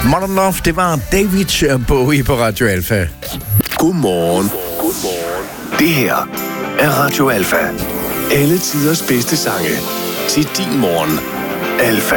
Modern Love, det var David Bowie på Radio Alpha. Godmorgen. Det her er Radio Alpha. Alle tiders bedste sange til din morgen. Alpha.